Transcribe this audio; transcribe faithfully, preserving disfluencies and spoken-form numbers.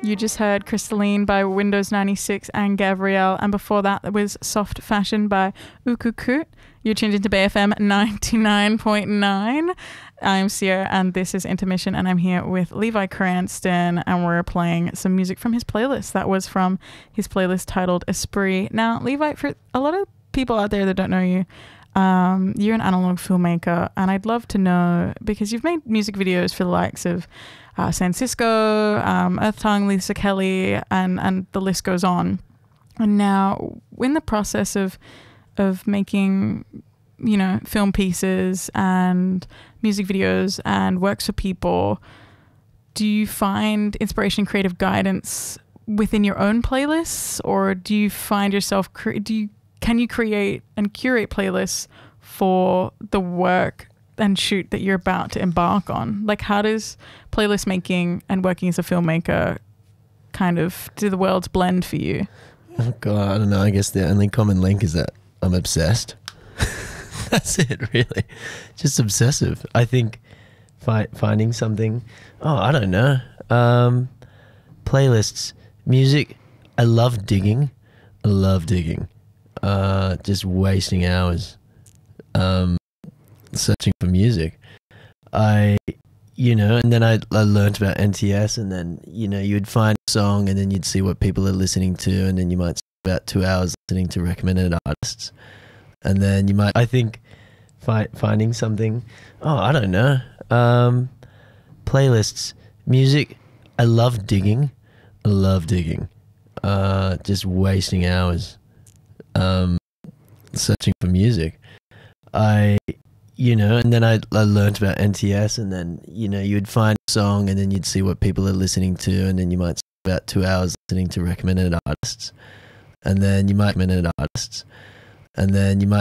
You just heard Crystalline by Windows ninety-six and Gabrielle, and before that was Soft Fashion by Ukukut. You're tuned into B F M ninety-nine point nine. I'm Sierra and this is Intermission, and I'm here with Levi Cranston, and we're playing some music from his playlist. That was from his playlist titled Esprit. Now, Levi, for a lot of people out there that don't know you, um, you're an analog filmmaker, and I'd love to know, because you've made music videos for the likes of Uh, San Cisco, um, Earth Tongue, Lisa Kelly, and, and the list goes on. And now, in the process of of making, you know, film pieces and music videos and works for people, do you find inspiration, creative guidance within your own playlists, or do you find yourself cre- do you can you create and curate playlists for the work and shoot that you're about to embark on? Like, how does playlist making and working as a filmmaker kind of, do the worlds blend for you? Oh God, I don't know. I guess the only common link is that I'm obsessed. That's it, really. Just obsessive. I think fi- finding something, oh, I don't know. Um, playlists, music. I love digging. I love digging. Uh, just wasting hours. Um, searching for music. I, you know, and then I, I learned about N T S, and then, you know, you'd find a song and then you'd see what people are listening to, and then you might spend about two hours listening to recommended artists. And then you might, I think, fi- finding something, oh, I don't know. Um, playlists, music. I love digging. I love digging. Uh, just wasting hours. Um, searching for music. I, you know, and then I, I learned about N T S, and then, you know, you'd find a song and then you'd see what people are listening to, and then you might spend about two hours listening to recommended artists. And then you might recommended artists. And then you might